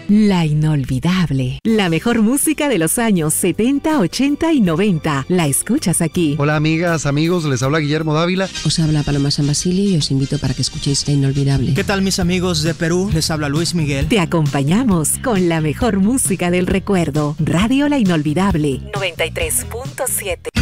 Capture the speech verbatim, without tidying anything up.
La Inolvidable. La mejor música de los años setenta, ochenta y noventa. La escuchas aquí. Hola amigas, amigos, les habla Guillermo Dávila. Os habla Paloma San Basilio y os invito para que escuchéis La Inolvidable. ¿Qué tal mis amigos de Perú? Les habla Luis Miguel. Te acompañamos con la mejor música del recuerdo. Radio La Inolvidable noventa y tres punto siete.